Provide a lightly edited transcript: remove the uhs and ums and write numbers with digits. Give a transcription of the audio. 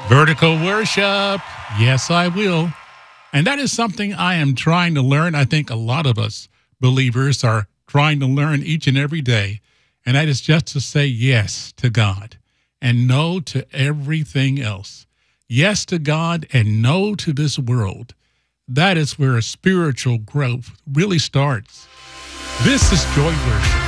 Vertical worship. Yes, I will. And that is something I am trying to learn. I think a lot of us believers are trying to learn each and every day. And that is just to say yes to God and no to everything else. Yes to God and no to this world. That is where spiritual growth really starts. This is Joy Worship.